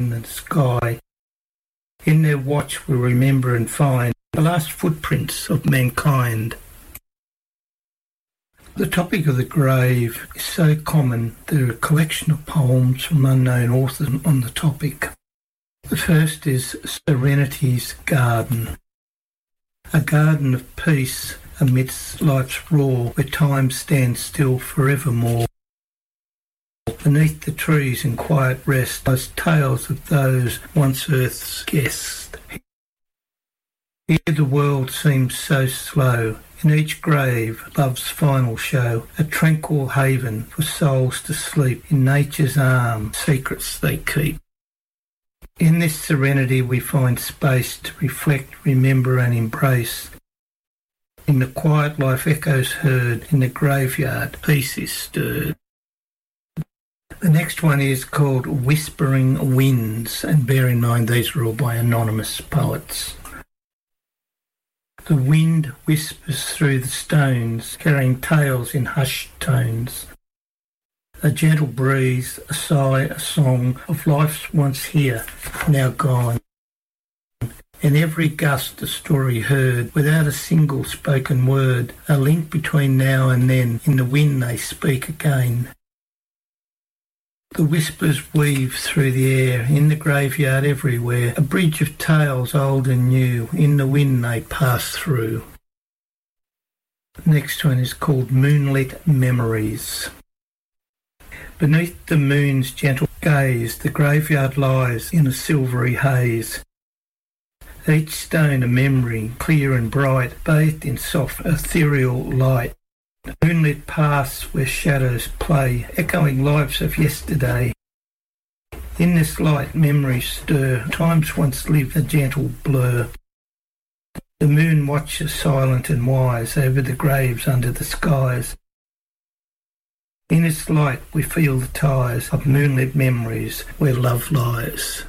the sky. In their watch we remember and find the last footprints of mankind. The topic of the grave is so common there are a collection of poems from unknown authors on the topic. The first is Serenity's Garden. A garden of peace amidst life's roar, where time stands still forevermore. Beneath the trees in quiet rest lies tales of those once earth's guests. Here the world seems so slow. In each grave, love's final show, a tranquil haven for souls to sleep. In nature's arms, secrets they keep. In this serenity we find space to reflect, remember and embrace. In the quiet life echoes heard, in the graveyard peace is stirred. The next one is called Whispering Winds, and bear in mind these are all by anonymous poets. The wind whispers through the stones, carrying tales in hushed tones. A gentle breeze, a sigh, a song of life's once here, now gone. In every gust a story heard, without a single spoken word, a link between now and then, in the wind they speak again. The whispers weave through the air, in the graveyard everywhere, a bridge of tales old and new, in the wind they pass through. The next one is called Moonlit Memories. Beneath the moon's gentle gaze, the graveyard lies in a silvery haze. Each stone a memory, clear and bright, bathed in soft ethereal light. Moonlit paths where shadows play, echoing lives of yesterday. In this light memories stir, times once lived a gentle blur. The moon watches silent and wise over the graves under the skies. In its light we feel the ties of moonlit memories where love lies.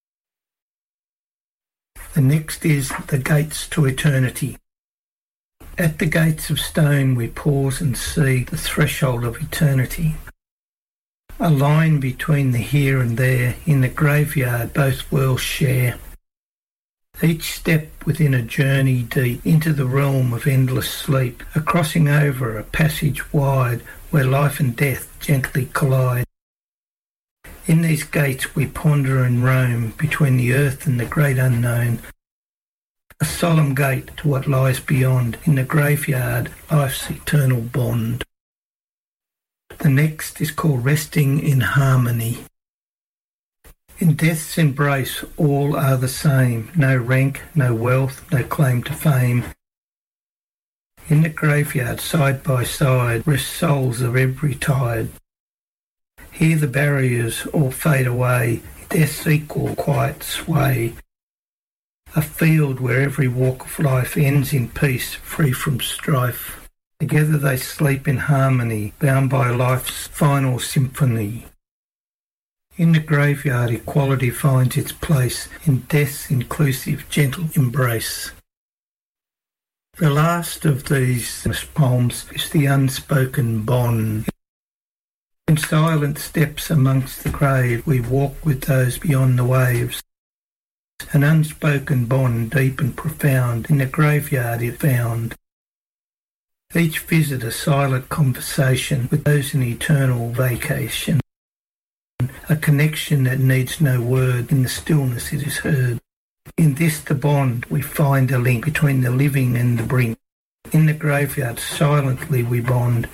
The next is The Gates to Eternity. At the gates of stone we pause and see the threshold of eternity. A line between the here and there, in the graveyard both worlds share. Each step within a journey deep into the realm of endless sleep, a crossing over, a passage wide, where life and death gently collide. In these gates we ponder and roam, between the earth and the great unknown. A solemn gate to what lies beyond, in the graveyard, life's eternal bond. The next is called Resting in Harmony. In death's embrace all are the same, no rank, no wealth, no claim to fame. In the graveyard, side by side, rest souls of every tide. Here the barriers all fade away, death's equal quiet sway. A field where every walk of life ends in peace, free from strife. Together they sleep in harmony, bound by life's final symphony. In the graveyard equality finds its place, in death's inclusive gentle embrace. The last of these poems is The Unspoken Bond. In silent steps amongst the grave we walk with those beyond the waves. An unspoken bond deep and profound in the graveyard is found. Each visit a silent conversation with those in eternal vacation. A connection that needs no word, in the stillness it is heard. In this the bond we find a link between the living and the brink. In the graveyard silently we bond.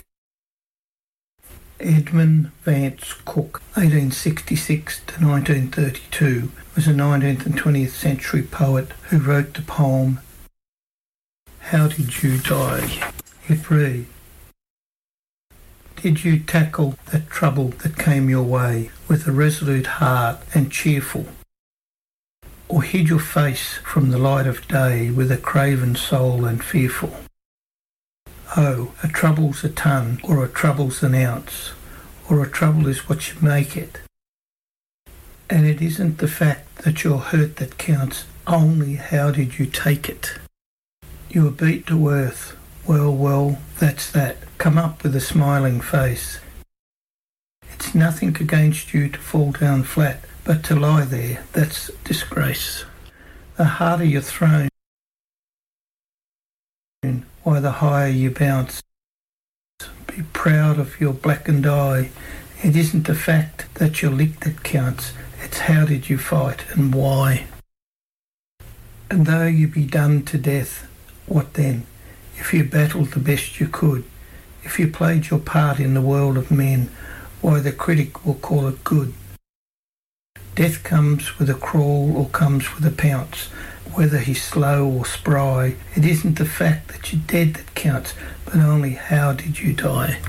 Edmund Vance Cook, 1866 to 1932, was a 19th and 20th century poet who wrote the poem How Did You Die? It reads, did you tackle that trouble that came your way with a resolute heart and cheerful? Or hid your face from the light of day with a craven soul and fearful? Oh, a trouble's a ton, or a trouble's an ounce, or a trouble is what you make it. And it isn't the fact that you're hurt that counts, only how did you take it? You were beat to earth. Well, that's that. Come up with a smiling face. It's nothing against you to fall down flat, But to lie there, that's disgrace. The harder you're thrown, why the higher you bounce. Be proud of your blackened eye. It isn't the fact that you're licked that counts, it's how did you fight and why. And though you be done to death, what then? If you battled the best you could, if you played your part in the world of men, why the critic will call it good. Death comes with a crawl or comes with a pounce, whether he's slow or spry. It isn't the fact that you're dead that counts, but only how did you die.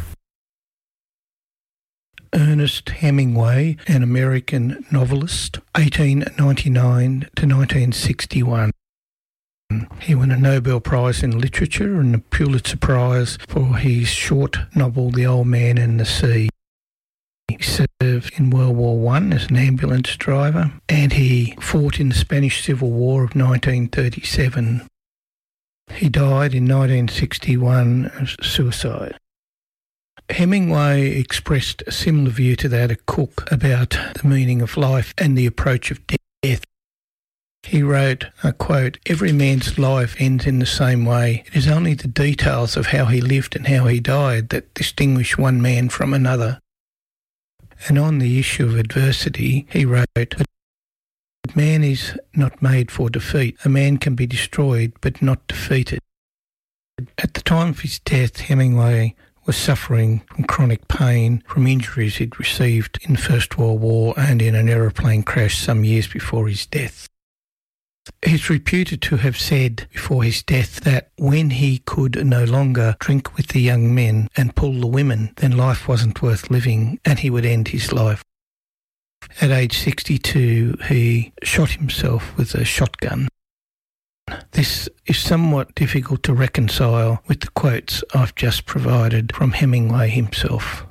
Ernest Hemingway, an American novelist, 1899 to 1961. He won a Nobel Prize in Literature and a Pulitzer Prize for his short novel The Old Man and the Sea. He served in World War I as an ambulance driver, and he fought in the Spanish Civil War of 1937. He died in 1961 of suicide. Hemingway expressed a similar view to that of Cook about the meaning of life and the approach of death. He wrote, I quote, "Every man's life ends in the same way. It is only the details of how he lived and how he died that distinguish one man from another." And on the issue of adversity, he wrote, "But man is not made for defeat. A man can be destroyed but not defeated." At the time of his death, Hemingway was suffering from chronic pain from injuries he'd received in the First World War and in an aeroplane crash some years before his death. He's reputed to have said before his death that when he could no longer drink with the young men and pull the women, then life wasn't worth living and he would end his life. At age 62, he shot himself with a shotgun. This is somewhat difficult to reconcile with the quotes I've just provided from Hemingway himself.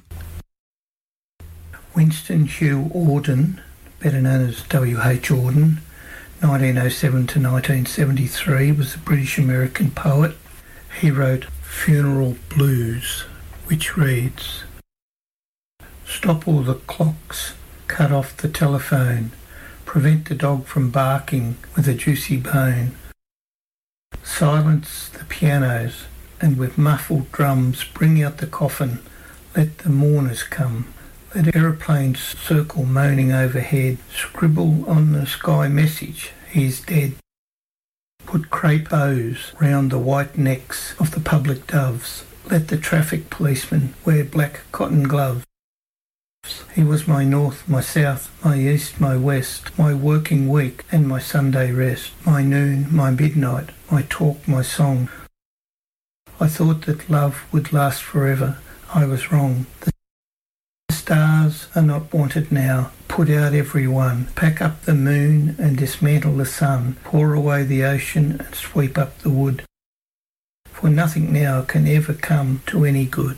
Winston Hugh Auden, better known as W.H. Auden, 1907 to 1973, was a British-American poet. He wrote Funeral Blues, which reads, "Stop all the clocks, cut off the telephone, prevent the dog from barking with a juicy bone. Silence the pianos, and with muffled drums bring out the coffin. Let the mourners come. Let aeroplanes circle moaning overhead. Scribble on the sky message, he is dead. Put crepe bows round the white necks of the public doves. Let the traffic policemen wear black cotton gloves. He was my north, my south, my east, my west, my working week and my Sunday rest, my noon, my midnight, my talk, my song. I thought that love would last forever. I was wrong. The stars are not wanted now. Put out every one. Pack up the moon and dismantle the sun. Pour away the ocean and sweep up the wood. For nothing now can ever come to any good."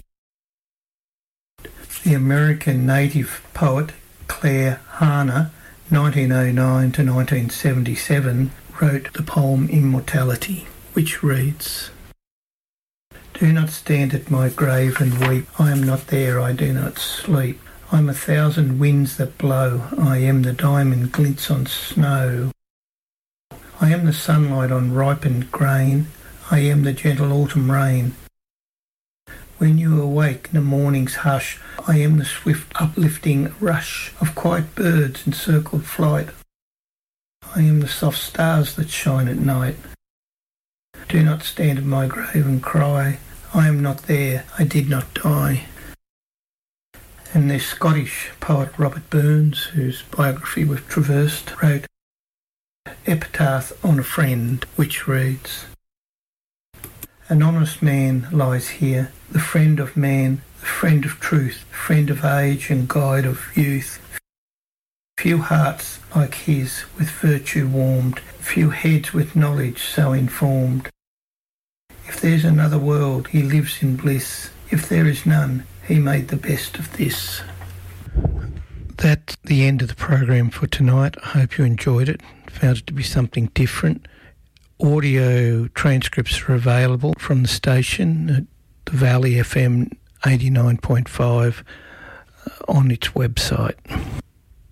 The American native poet Claire Hannah, 1909 to 1977, wrote the poem Immortality, which reads, "Do not stand at my grave and weep. I am not there, I do not sleep. I am 1,000 winds that blow. I am the diamond glints on snow. I am the sunlight on ripened grain. I am the gentle autumn rain. When you awake in the morning's hush, I am the swift uplifting rush of quiet birds in circled flight. I am the soft stars that shine at night. Do not stand at my grave and cry. I am not there, I did not die." And the Scottish poet Robert Burns, whose biography we've traversed, wrote Epitaph on a Friend, which reads, "An honest man lies here, the friend of man, the friend of truth, friend of age and guide of youth. Few hearts like his with virtue warmed, few heads with knowledge so informed. If there's another world, he lives in bliss. If there is none, he made the best of this." That's the end of the program for tonight. I hope you enjoyed it, found it to be something different. Audio transcripts are available from the station at the Valley FM 89.5 on its website.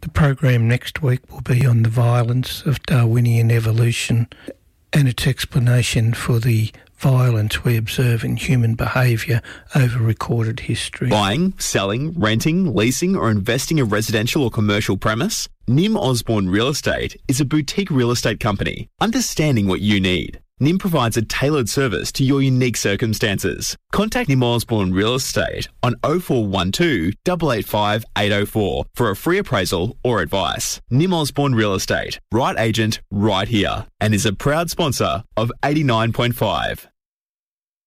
The program next week will be on the violence of Darwinian evolution and its explanation for the violence we observe in human behaviour over recorded history. Buying, selling, renting, leasing or investing a residential or commercial premise? Nim Osborne Real Estate is a boutique real estate company understanding what you need. Nim provides a tailored service to your unique circumstances. Contact Nim Osborne Real Estate on 0412 885 804 for a free appraisal or advice. Nim Osborne Real Estate, right agent, right here, and is a proud sponsor of 89.5.